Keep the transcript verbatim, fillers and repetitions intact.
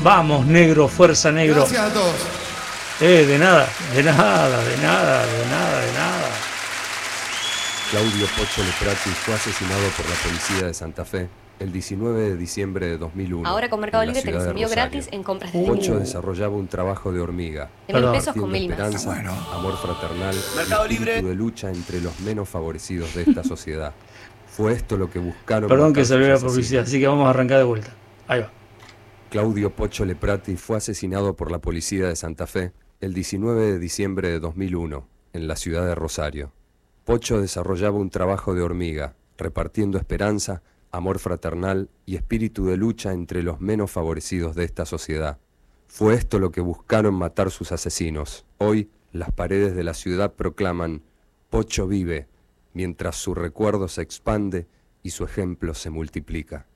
Vamos, negro, fuerza, negro. Gracias a todos. Eh, de nada, de nada, de nada, de nada, de nada. Claudio Pocho Leprati fue asesinado por la policía de Santa Fe el diecinueve de diciembre de dos mil uno. Ahora con Mercado en la Libre te los ciudad de envío Rosario. gratis en compras de Pocho dinero. desarrollaba un trabajo de hormiga, De mil Perdón. pesos con mil más. esperanza, Bueno. amor fraternal Mercado y espíritu Libre. de lucha entre los menos favorecidos de esta sociedad. Fue esto lo que buscaron. Perdón matar que salió sus la asesinos. publicidad, así que vamos a arrancar de vuelta. Ahí va. Claudio Pocho Leprati fue asesinado por la policía de Santa Fe el diecinueve de diciembre de dos mil uno, en la ciudad de Rosario. Pocho desarrollaba un trabajo de hormiga, repartiendo esperanza, amor fraternal y espíritu de lucha entre los menos favorecidos de esta sociedad. Fue esto lo que buscaron matar sus asesinos. Hoy, las paredes de la ciudad proclaman: Pocho vive, mientras su recuerdo se expande y su ejemplo se multiplica.